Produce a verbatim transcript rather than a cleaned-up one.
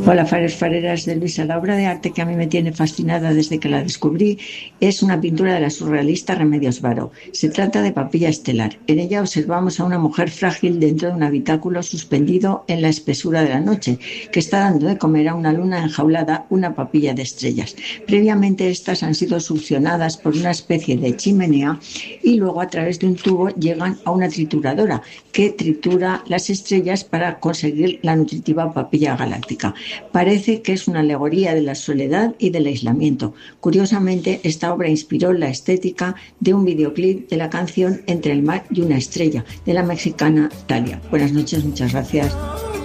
Hola, Fares Fareras de Luisa. La obra de arte que a mí me tiene fascinada desde que la descubrí es una pintura de la surrealista Remedios Varo. Se trata de Papilla Estelar. En ella observamos a una mujer frágil dentro de un habitáculo suspendido en la espesura de la noche, que está dando de comer a una luna enjaulada una papilla de estrellas. Previamente estas han sido succionadas por una especie de chimenea y luego a través de un tubo llegan a una trituradora que tritura las estrellas para conseguir la nutritiva papilla galáctica. Parece que es una alegoría de la soledad y del aislamiento. Curiosamente, esta obra inspiró la estética de un videoclip de la canción Entre el mar y una estrella, de la mexicana Thalia. Buenas noches, muchas gracias.